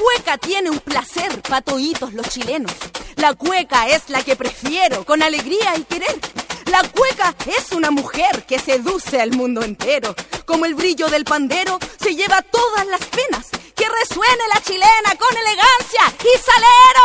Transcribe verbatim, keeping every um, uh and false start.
cueca tiene un placer pa' toitos los chilenos. La cueca es la que prefiero con alegría y querer. La cueca es una mujer que seduce al mundo entero. Como el brillo del pandero se lleva todas las penas. Que resuene la chilena con elegancia y salero.